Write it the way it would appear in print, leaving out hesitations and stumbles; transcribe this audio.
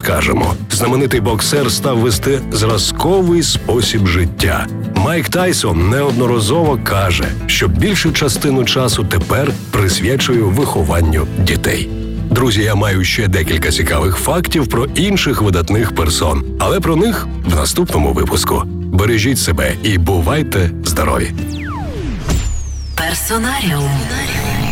скажемо. Знаменитий боксер став вести зразковий спосіб життя. Майк Тайсон неодноразово каже, що більшу частину часу тепер присвячує вихованню дітей. Друзі, я маю ще декілька цікавих фактів про інших видатних персон, але про них в наступному випуску. Бережіть себе і бувайте здорові! Персонаріум.